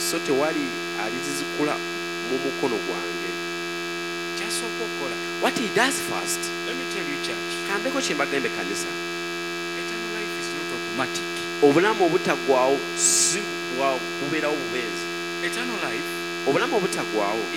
so tewali alizizikula mu mukono gwange. Kyasooka okukola. What he does first, Let me tell you, church. kambeko kye mbagambe kanisa, Eternal life is not automatic. obulamu obutaggwaawo si bubeerawo bubeezi. Eternal life Obulamu obutaggwaawo